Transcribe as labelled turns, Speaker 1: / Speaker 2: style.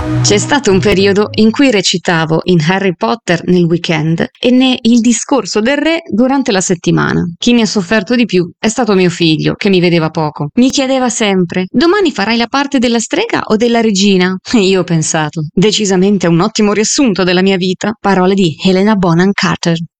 Speaker 1: C'è stato un periodo in cui recitavo in Harry Potter nel weekend e ne il discorso del re durante la settimana. Chi ne ha sofferto di più è stato mio figlio, che mi vedeva poco. Mi chiedeva sempre: domani farai la parte della strega o della regina? E io ho pensato: decisamente un ottimo riassunto della mia vita. Parole di Helena Bonham Carter.